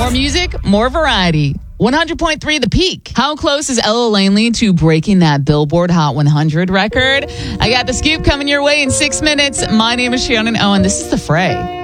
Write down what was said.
More music, more variety. 100.3 The Peak. How close is Ella Langley to breaking that Billboard Hot 100 record? I got the scoop coming your way in 6 minutes. My name is Shannon Owen. This is The Fray.